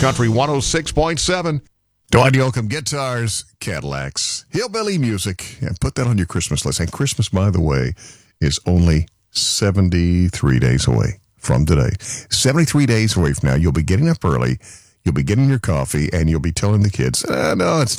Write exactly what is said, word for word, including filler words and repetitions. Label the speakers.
Speaker 1: Country one oh six point seven. Dwight Yoakam, guitars, Cadillacs, hillbilly music, and put that on your Christmas list. And Christmas, by the way, is only seventy-three days away from today. seventy-three days away from now. You'll be getting up early, you'll be getting your coffee, and you'll be telling the kids, uh, no, it's